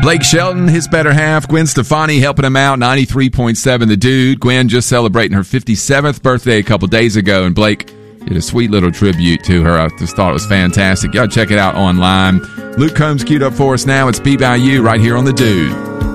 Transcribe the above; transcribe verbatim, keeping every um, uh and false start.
Blake Shelton, his better half. Gwen Stefani helping him out, ninety-three point seven The Dude. Gwen just celebrating her fifty-seventh birthday a couple days ago, and Blake did a sweet little tribute to her. I just thought it was fantastic. Y'all check it out online. Luke Combs queued up for us now. It's Be By You right here on The Dude.